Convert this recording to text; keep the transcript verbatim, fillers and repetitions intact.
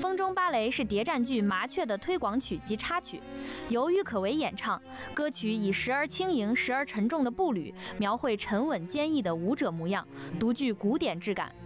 风中芭蕾是谍战剧《麻雀》的推广曲及插曲，由郁可唯演唱。歌曲以时而轻盈、时而沉重的步履，描绘沉稳坚毅的舞者模样，独具古典质感。